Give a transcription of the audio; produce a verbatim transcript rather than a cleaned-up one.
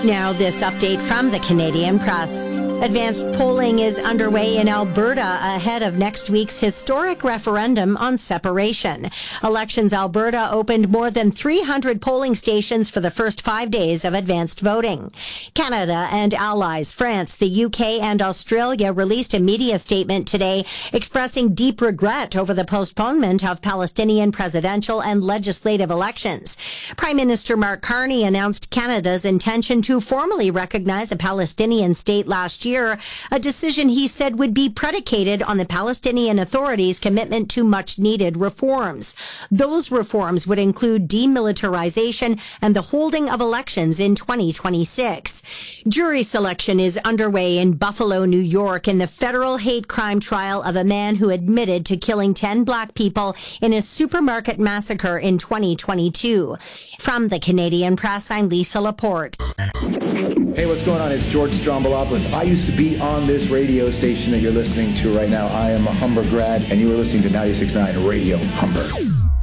Now, this update from the Canadian Press. Advanced polling is underway in Alberta ahead of next week's historic referendum on separation. Elections Alberta opened more than three hundred polling stations for the first five days of advanced voting. Canada and allies France, the U K, and Australia released a media statement today expressing deep regret over the postponement of Palestinian presidential and legislative elections. Prime Minister Mark Carney announced Canada's intention to formally recognize a Palestinian state last year, a decision he said would be predicated on the Palestinian Authority's commitment to much-needed reforms. Those reforms would include demilitarization and the holding of elections in twenty twenty-six. Jury selection is underway in Buffalo, New York, in the federal hate crime trial of a man who admitted to killing ten black people in a supermarket massacre in twenty twenty-two. From the Canadian Press, I'm Lisa Laporte. Hey, what's going on? It's George Strombolopoulos. I used to be on this radio station that you're listening to right now. I am a Humber grad, and you are listening to ninety-six point nine Radio Humber.